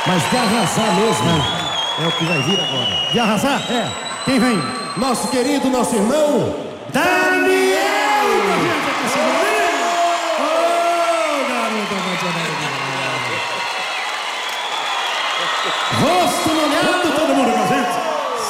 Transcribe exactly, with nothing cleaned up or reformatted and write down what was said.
Mas de arrasar mesmo. É o que vai vir agora. De arrasar? É. Quem vem? Nosso querido, nosso irmão, Dani!